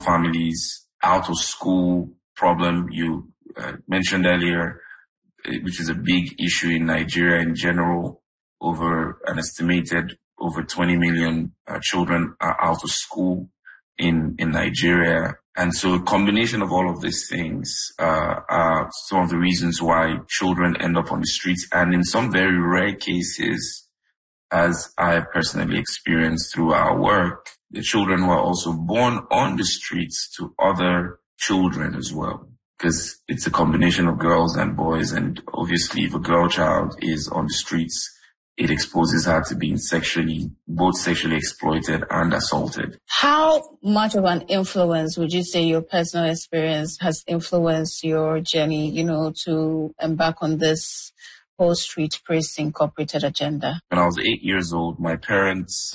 families, out of school problem you mentioned earlier, which is a big issue in Nigeria in general. Over an estimated over 20 million children are out of school in Nigeria. And so a combination of all of these things are some of the reasons why children end up on the streets. And in some very rare cases, as I personally experienced through our work, the children who are also born on the streets to other children as well. Because it's a combination of girls and boys. And obviously, if a girl child is on the streets, it exposes her to being both sexually exploited and assaulted. How much of an influence would you say your personal experience has influenced your journey, to embark on this whole street praise incorporated agenda? When I was 8 years old, my parents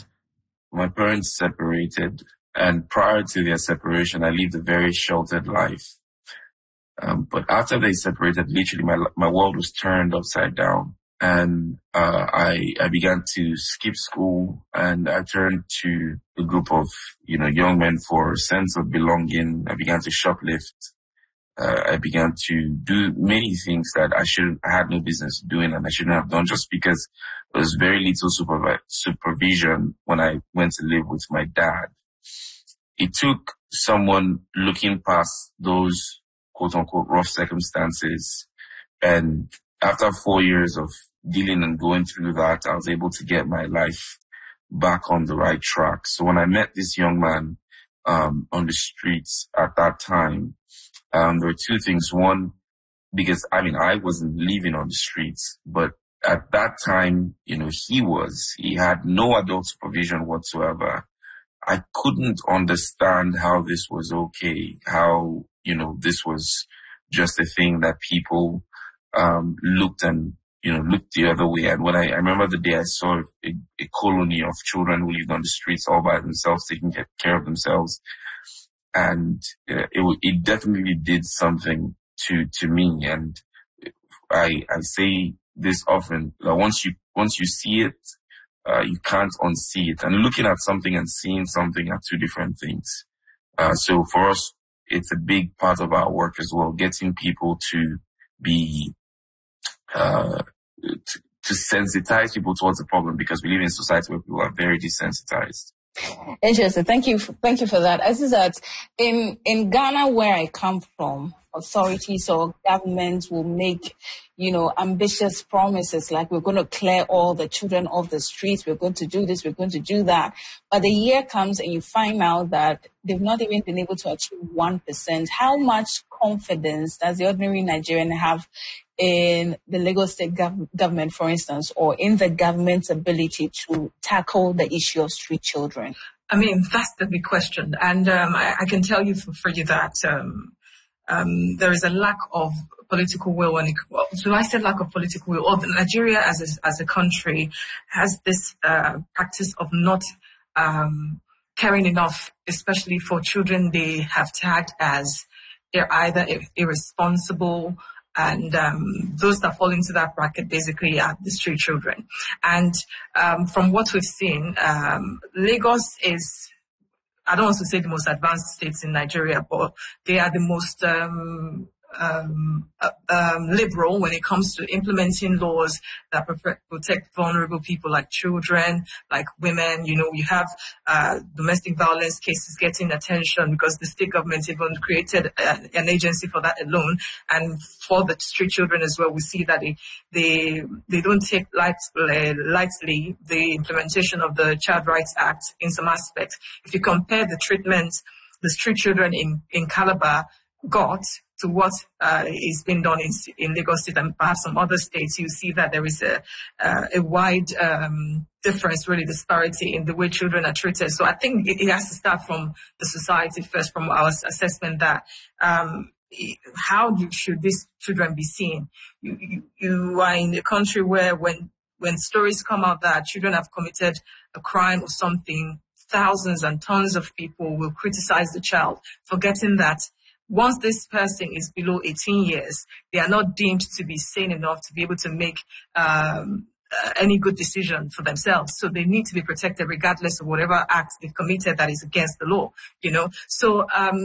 separated. And prior to their separation, I lived a very sheltered life. But after they separated, literally my world was turned upside down. And I began to skip school, and I turned to a group of young men for a sense of belonging. I began to shoplift. I began to do many things that I had no business doing, and I shouldn't have done, just because there was very little supervision when I went to live with my dad. It took someone looking past those quote unquote rough circumstances, and after 4 years of dealing and going through that, I was able to get my life back on the right track. So when I met this young man on the streets at that time, there were two things. One, because I wasn't living on the streets, but at that time, he had no adult supervision whatsoever. I couldn't understand how this was okay, how, this was just a thing that people looked the other way. And when I remember the day I saw a colony of children who lived on the streets all by themselves, taking care of themselves. And it definitely did something to me. And I say this often, that once you see it, you can't unsee it. And looking at something and seeing something are two different things. So for us, it's a big part of our work as well, getting people to be to sensitize people towards the problem, because we live in a society where people are very desensitized. Interesting. Thank you for that. As is that in Ghana, where I come from, authorities or governments will make, ambitious promises like we're going to clear all the children off the streets, we're going to do this, we're going to do that. But the year comes and you find out that they've not even been able to achieve 1%. How much confidence does the ordinary Nigerian have in the Lagos State government, for instance, or in the government's ability to tackle the issue of street children? That's the big question. And I can tell you for free that there is a lack of political will. So I said lack of political will. Or Nigeria as a country has this practice of not caring enough, especially for children they have tagged as they're either irresponsible, and those that fall into that bracket basically are the street children. And from what we've seen, Lagos is, I don't want to say the most advanced states in Nigeria, but they are the most liberal when it comes to implementing laws that protect vulnerable people like children, like women. You have domestic violence cases getting attention because the state government even created an agency for that alone. And for the street children as well, we see that they don't take lightly the implementation of the Child Rights Act in some aspects. If you compare the treatment the street children in Calabar got to what is being done in Lagos State and perhaps some other states, you see that there is a wide difference, really disparity in the way children are treated. So I think it has to start from the society first, from our assessment that how should these children be seen? You are in a country where when stories come out that children have committed a crime or something, thousands and tons of people will criticize the child, forgetting that once this person is below 18 years, they are not deemed to be sane enough to be able to make any good decision for themselves. So they need to be protected regardless of whatever act they've committed that is against the law, you know. So